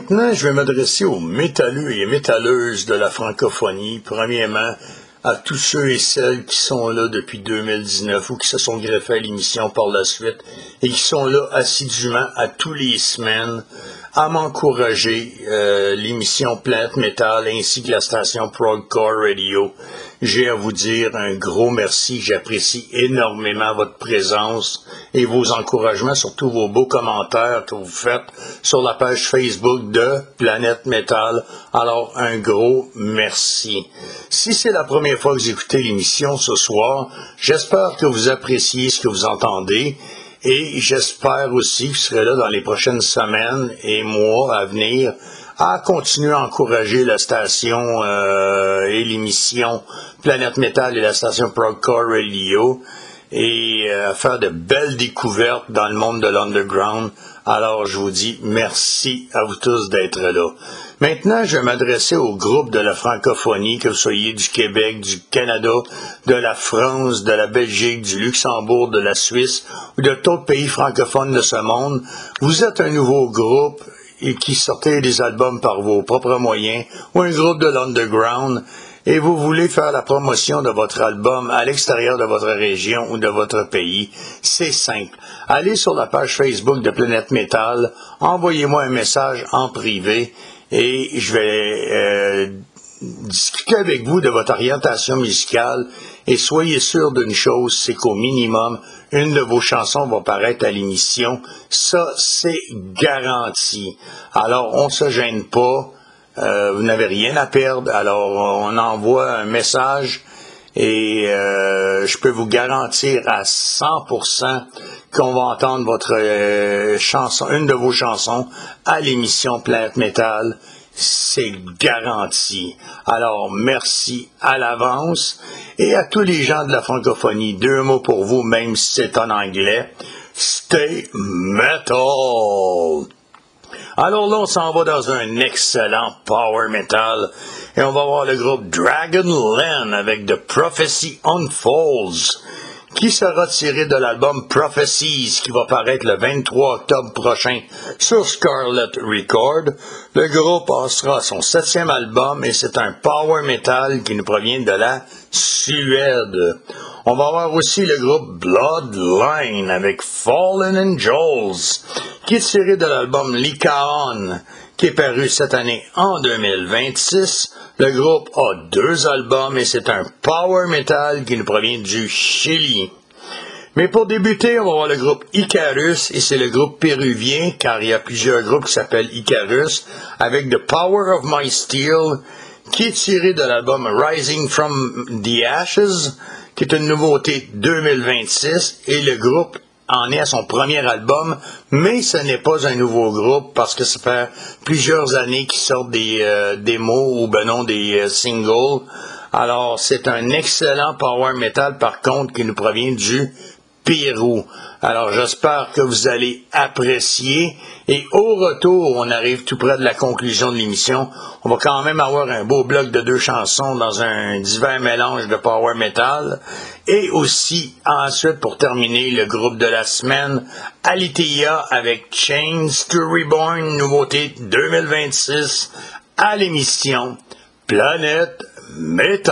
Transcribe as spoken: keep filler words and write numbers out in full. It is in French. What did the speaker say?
Maintenant, je vais m'adresser aux métalleux et métalleuses de la francophonie. Premièrement, à tous ceux et celles qui sont là depuis deux mille dix-neuf ou qui se sont greffés à l'émission par la suite et qui sont là assidûment à tous les semaines à m'encourager euh, l'émission Planète Métal ainsi que la station Progcore Radio. J'ai à vous dire un gros merci. J'apprécie énormément votre présence et vos encouragements, surtout vos beaux commentaires que vous faites sur la page Facebook de Planète Métal. Alors, un gros merci. Si c'est la première fois que vous écoutez l'émission ce soir, j'espère que vous appréciez ce que vous entendez. Et j'espère aussi que vous serez là dans les prochaines semaines et mois à venir à continuer à encourager la station euh, et l'émission Planète Métal et la station Progcore Radio et à euh, faire de belles découvertes dans le monde de l'underground. Alors, je vous dis merci à vous tous d'être là. Maintenant, je vais m'adresser au groupe de la francophonie, que vous soyez du Québec, du Canada, de la France, de la Belgique, du Luxembourg, de la Suisse ou de d'autres pays francophones de ce monde. Vous êtes un nouveau groupe et qui sortez des albums par vos propres moyens ou un groupe de l'underground et vous voulez faire la promotion de votre album à l'extérieur de votre région ou de votre pays, c'est simple. Allez sur la page Facebook de Planète Métal, envoyez-moi un message en privé et je vais euh, discuter avec vous de votre orientation musicale et soyez sûr d'une chose, c'est qu'au minimum, une de vos chansons va paraître à l'émission. Ça, c'est garanti. Alors, on ne se gêne pas. Euh, vous n'avez rien à perdre. Alors, on envoie un message et euh, je peux vous garantir à cent pour cent qu'on va entendre votre euh, chanson, une de vos chansons à l'émission Planète Métal. C'est garanti. Alors, merci à l'avance. Et à tous les gens de la francophonie, deux mots pour vous, même si c'est en anglais. Stay metal! Alors là, on s'en va dans un excellent power metal. Et on va voir le groupe Dragonland avec The Prophecy Unfolds, qui sera tiré de l'album Prophecies, qui va paraître le vingt-trois octobre prochain sur Scarlet Record. Le groupe passera son septième album et c'est un power metal qui nous provient de la Suède. On va voir aussi le groupe Bloodline avec Fallen Angels, qui est tiré de l'album Lycaon, qui est paru cette année en deux mille vingt-six. Le groupe a deux albums et c'est un power metal qui nous provient du Chili. Mais pour débuter, on va voir le groupe Icarus, et c'est le groupe péruvien, car il y a plusieurs groupes qui s'appellent Icarus, avec The Power of My Steel, qui est tiré de l'album Rising from the Ashes, qui est une nouveauté deux mille vingt-six, et le groupe en est à son premier album, mais ce n'est pas un nouveau groupe parce que ça fait plusieurs années qu'ils sortent des euh, démos ou ben non des euh, singles. Alors c'est un excellent power metal par contre qui nous provient du Pérou. Alors j'espère que vous allez apprécier et au retour, on arrive tout près de la conclusion de l'émission. On va quand même avoir un beau bloc de deux chansons dans un divers mélange de power metal et aussi ensuite pour terminer le groupe de la semaine Alithea avec Chains to Reborn, nouveauté deux mille vingt-six à l'émission Planète Métal.